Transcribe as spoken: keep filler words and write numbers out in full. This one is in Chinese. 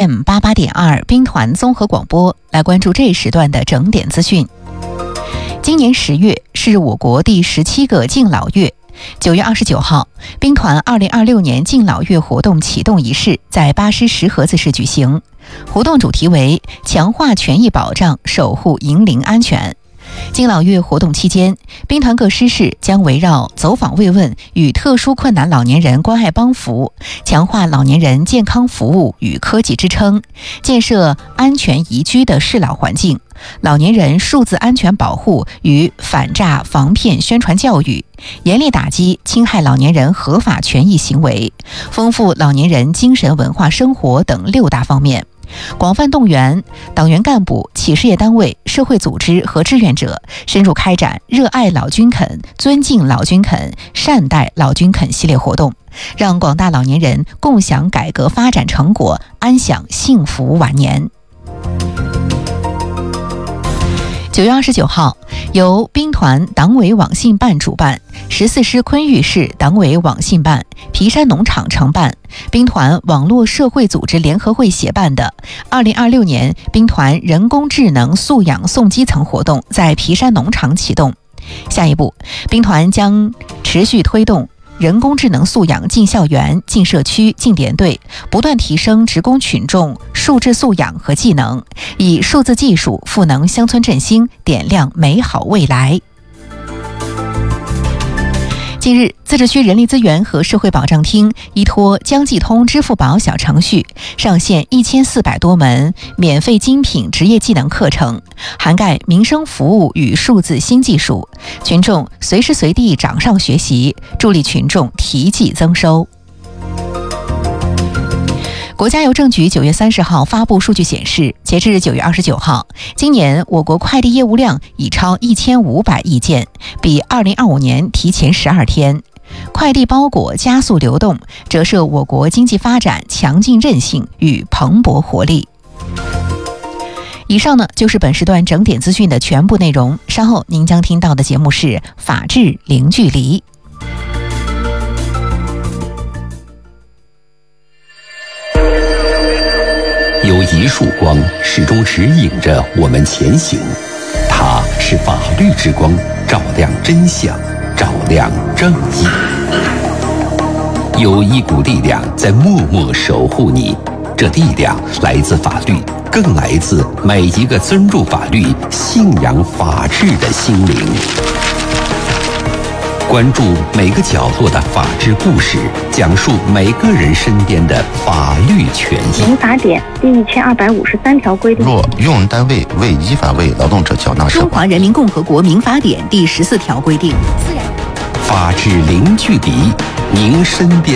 M 八八点二兵团综合广播，来关注这一时段的整点资讯。今年十月是我国第十七个敬老月。九月二十九号，兵团二零二六年敬老月活动启动仪式在巴师石河子市举行。活动主题为强化权益保障，守护营龄安全。敬老月活动期间，兵团各师事将围绕走访慰问与特殊困难老年人关爱帮扶，强化老年人健康服务与科技支撑，建设安全宜居的适老环境，老年人数字安全保护与反诈防骗宣传教育，严厉打击侵害老年人合法权益行为，丰富老年人精神文化生活等六大方面。广泛动员党员干部、企事业单位、社会组织和志愿者深入开展热爱老军垦、尊敬老军垦、善待老军垦系列活动，让广大老年人共享改革发展成果，安享幸福晚年。九月二十九号，由兵团党委网信办主办，十四师昆玉市党委网信办、皮山农场承办，兵团网络社会组织联合会协办的二零二六年兵团人工智能素养送基层活动在皮山农场启动。下一步，兵团将持续推动人工智能素养进校园、进社区、进连队，不断提升职工群众素质素养和技能，以数字技术赋能乡村振兴，点亮美好未来。近日，自治区人力资源和社会保障厅依托江济通支付宝小程序，上线一千四百多门免费精品职业技能课程，涵盖民生服务与数字新技术，群众随时随地掌上学习，助力群众提技增收。国家邮政局九月三十号发布数据显示，截至九月二十九号，今年我国快递业务量已超一千五百亿件，比二零二五年提前十二天。快递包裹加速流动，折射我国经济发展强劲韧性与蓬勃活力。以上呢就是本时段整点资讯的全部内容，稍后您将听到的节目是《法治零距离》。 有一束光始终指引着我们前行，它是法律之光，照亮真相，照亮正义。有一股力量在默默守护你，这力量来自法律，更来自每一个尊重法律、信仰法治的心灵。关注每个角落的法治故事，讲述每个人身边的法律权益。 民法典第一千二百五十三条规定， 若用人单位未依法为劳动者缴纳社保。 中华人民共和国民法典第十四条规定， 法治零距离，您身边